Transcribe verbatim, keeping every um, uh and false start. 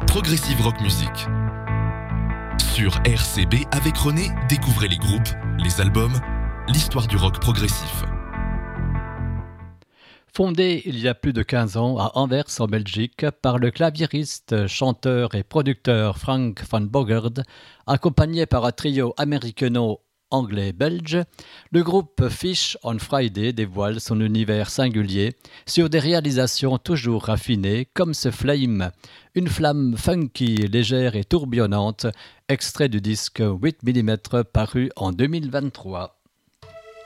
Progressive Rock Music. Sur R C B avec René, découvrez les groupes, les albums, l'histoire du rock progressif. Fondé il y a plus de quinze ans à Anvers en Belgique par le claviériste, chanteur et producteur Frank Van Bogaert, accompagné par un trio américano-anglais-belge, le groupe Fish on Friday dévoile son univers singulier sur des réalisations toujours raffinées comme ce Flame, une flamme funky, légère et tourbillonnante, extrait du disque huit millimètres paru en deux mille vingt-trois.